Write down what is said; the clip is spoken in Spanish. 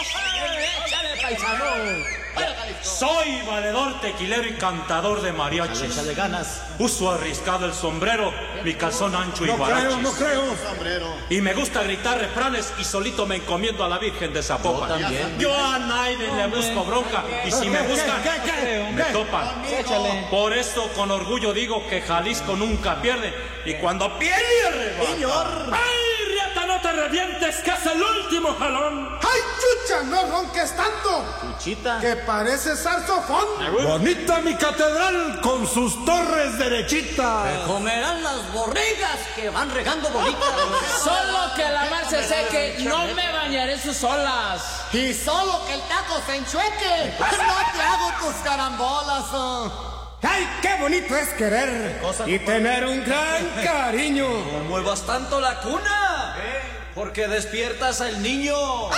¡Échale, paisano! Soy valedor, tequilero y cantador de mariachis. Échale ganas. Uso arriscado el sombrero, mi calzón ancho y guaraches. No creo. Y me gusta gritar refranes y solito me encomiendo a la Virgen de Zapopan. Yo también. Yo a nadie le busco bronca y si me buscan, me topan. Échale. Por eso con orgullo digo que Jalisco nunca pierde y cuando pierde arrebata. Señor. ¡Ay, riata, no te revientes, que es el último jalón! ¡Ay, chucha, no ronques tanto! Chuchita. Que parece saxofón. Bonita mi catedral con sus torres derechitas. Comerán las borregas que van regando bolitas. Solo que la mar se seque, no me bañaré en sus olas. Y solo que el taco se enchueque. No te hago tus carambolas. ¡Ay, qué bonito es querer! Y tener un gran cariño. No muevas tanto la cuna, porque despiertas al niño.